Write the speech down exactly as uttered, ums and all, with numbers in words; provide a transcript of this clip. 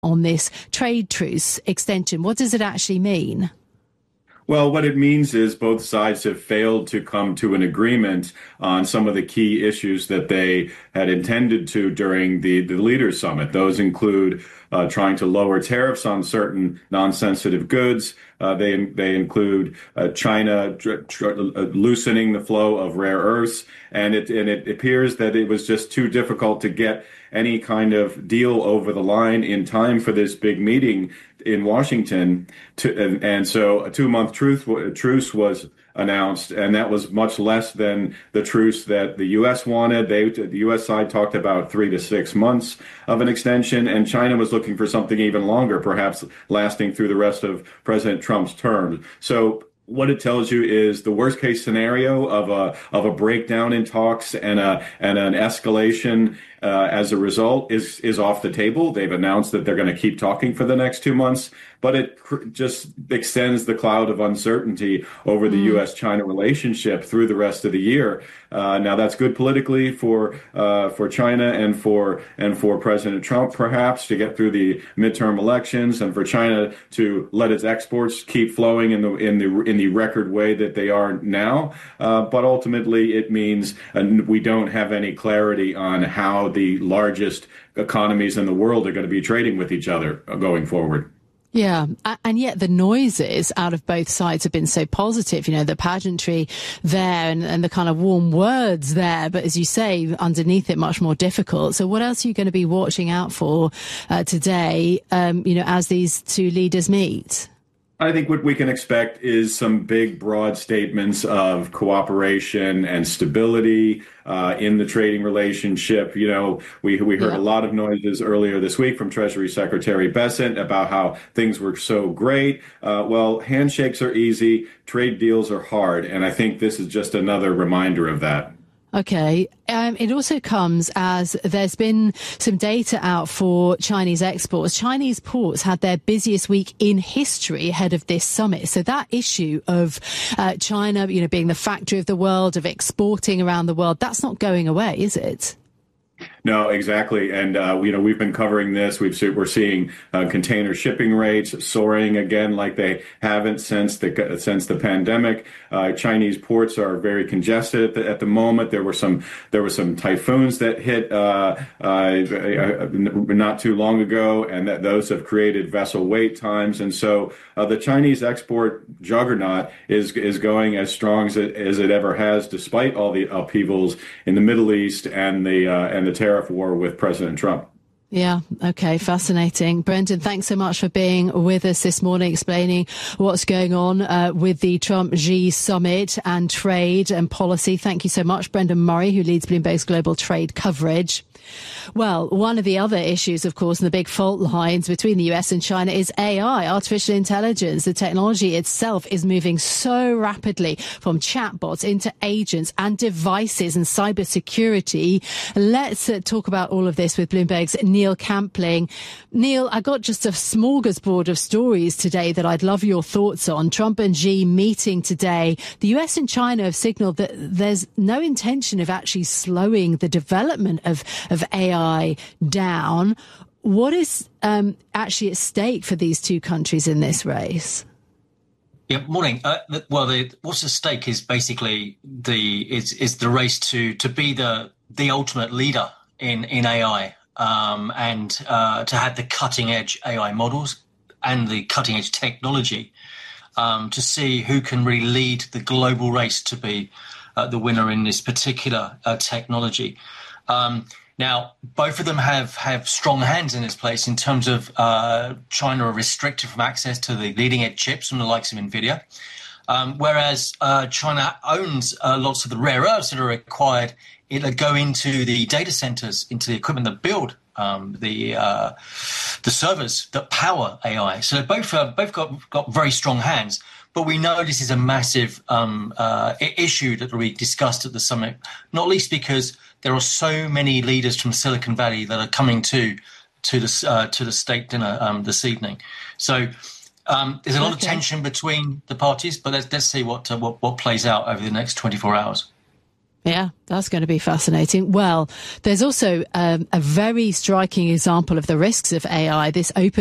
on this trade truce extension. What does it actually mean? Well, what it means is both sides have failed to come to an agreement on some of the key issues that they had intended to during the, the Leaders Summit. Those include uh, trying to lower tariffs on certain non-sensitive goods. Uh, they they include uh, China tr- tr- loosening the flow of rare earths, and it and it appears that it was just too difficult to get any kind of deal over the line in time for this big meeting in Washington. To, and, and so a two-month truce, truce was announced, and that was much less than the truce that the U S wanted. They, the U S side talked about three to six months of an extension, and China was looking for something even longer, perhaps lasting through the rest of President Trump's term. So what it tells you is the worst case scenario of a of a breakdown in talks and a and an escalation uh, as a result is is off the table. They've announced that they're going to keep talking for the next two months, but it cr- just extends the cloud of uncertainty over the mm. U S China relationship through the rest of the year. Uh, now that's good politically for uh, for China and for and for President Trump, perhaps, to get through the midterm elections, and for China to let its exports keep flowing in the in the in the record way that they are now. Uh, but ultimately, it means uh, we don't have any clarity on how the largest economies in the world are going to be trading with each other going forward. Yeah, and yet the noises out of both sides have been so positive, you know, the pageantry there and, and the kind of warm words there. But as you say, underneath it, much more difficult. So what else are you going to be watching out for uh, today, um, you know, as these two leaders meet? I think what we can expect is some big, broad statements of cooperation and stability uh, in the trading relationship. You know, we we heard yeah. a lot of noises earlier this week from Treasury Secretary Bessent about how things were so great. Uh, well, handshakes are easy, trade deals are hard, and I think this is just another reminder of that. Okay. Um, it also comes as there's been some data out for Chinese exports. Chinese ports had their busiest week in history ahead of this summit. So that issue of uh, China, you know, being the factory of the world, of exporting around the world, that's not going away, is it? No, exactly. And, uh, you know, we've been covering this. We've see, we're seeing uh, container shipping rates soaring again like they haven't since the since the pandemic. Uh, Chinese ports are very congested at the, at the moment. There were some there were some typhoons that hit uh, uh, not too long ago, and that those have created vessel wait times. And so uh, the Chinese export juggernaut is is going as strong as it, as it ever has, despite all the upheavals in the Middle East and the uh, and the tariff war with President Trump. Yeah. Okay. Fascinating. Brendan, thanks so much for being with us this morning, explaining what's going on uh, with the Trump-Xi summit and trade and policy. Thank you so much. Brendan Murray, who leads Bloomberg's global trade coverage. Well, one of the other issues, of course, in the big fault lines between the U S and China is A I, artificial intelligence. The technology itself is moving so rapidly from chatbots into agents and devices and cybersecurity. Let's uh, talk about all of this with Bloomberg's Neil Campling. Neil, I got just a smorgasbord of stories today that I'd love your thoughts on. Trump and Xi meeting today. The U S and China have signaled that there's no intention of actually slowing the development of of A I down. What is um, actually at stake for these two countries in this race? Yeah, morning. Uh, well, the, what's at stake is basically the is is the race to to be the the ultimate leader in in A I um, and uh, to have the cutting edge A I models and the cutting edge technology um, to see who can really lead the global race to be uh, the winner in this particular uh, technology. Um, Now, both of them have, have strong hands in this place in terms of uh, China are restricted from access to the leading edge chips from the likes of NVIDIA, um, whereas uh, China owns uh, lots of the rare earths that are required that go into the data centers, into the equipment that build um, the uh, the servers that power A I. So they both uh, both got got very strong hands. But we know this is a massive um, uh, issue that we discussed at the summit, not least because there are so many leaders from Silicon Valley that are coming to to the uh, to the state dinner um, this evening. So um, there's a lot okay. of tension between the parties, but let's let's see what uh, what what plays out over the next twenty-four hours. Yeah, that's going to be fascinating. Well, there's also um, a very striking example of the risks of A I, this open